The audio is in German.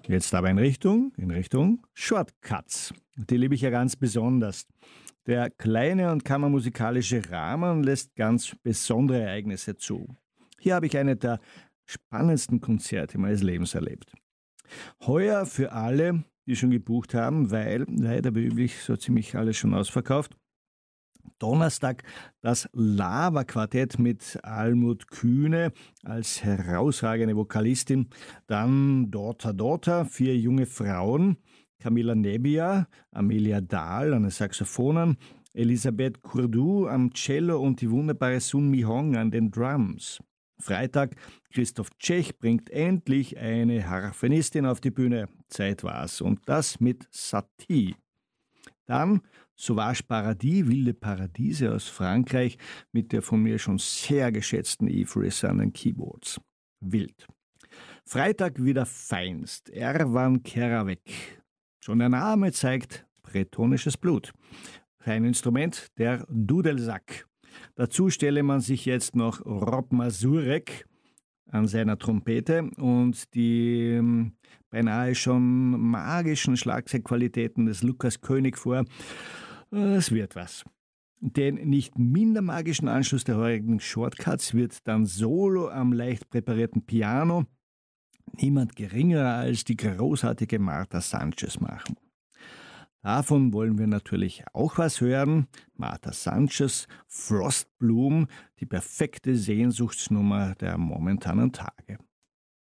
Jetzt aber in Richtung Shortcuts. Die liebe ich ja ganz besonders. Der kleine und kammermusikalische Rahmen lässt ganz besondere Ereignisse zu. Hier habe ich eine der spannendsten Konzerte meines Lebens erlebt. Heuer für alle, die schon gebucht haben, weil leider wie üblich so ziemlich alles schon ausverkauft. Donnerstag das Lava-Quartett mit Almut Kühne als herausragende Vokalistin. Dann Daughter, 4 junge Frauen. Camilla Nebbia, Amelia Dahl an den Saxophonen, Elisabeth Courdoux am Cello und die wunderbare Sun Mi Hong an den Drums. Freitag, Christoph Tschech bringt endlich eine Harfenistin auf die Bühne. Zeit war's. Und das mit Satie. Dann Sauvage Paradis, wilde Paradiese aus Frankreich mit der von mir schon sehr geschätzten Yves Risser an den Keyboards. Wild. Freitag wieder feinst. Erwan Keravec. Schon der Name zeigt bretonisches Blut. Sein Instrument der Dudelsack. Dazu stelle man sich jetzt noch Rob Mazurek an seiner Trompete und die beinahe schon magischen Schlagzeugqualitäten des Lukas König vor. Es wird was. Den nicht minder magischen Anschluss der heurigen Shortcuts wird dann solo am leicht präparierten Piano niemand geringerer als die großartige Martha Sanchez machen. Davon wollen wir natürlich auch was hören. Martha Sanchez, Frostbloom, die perfekte Sehnsuchtsnummer der momentanen Tage.